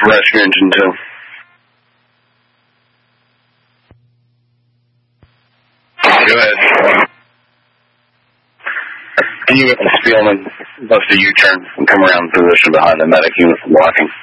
rescue engine 2. Go ahead. Can you get the Spielman, bust a U-turn and come around position behind the medic unit for blocking?